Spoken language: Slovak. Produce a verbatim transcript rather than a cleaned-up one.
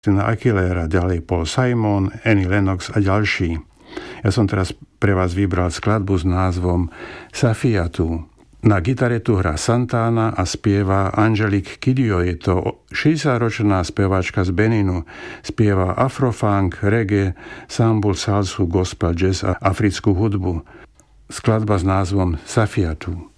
Christina Aguilera, ďalej Paul Simon, Annie Lennox a ďalší. Ja som teraz pre vás vybral skladbu s názvom Safiatu. Na gitare tu hrá Santana a spieva Angelique Kidjo. Je to šesťdesiatročná speváčka z Beninu. Spieva afrofunk, reggae, sambul, salsu, gospel, jazz a africkú hudbu. Skladba s názvom Safiatu.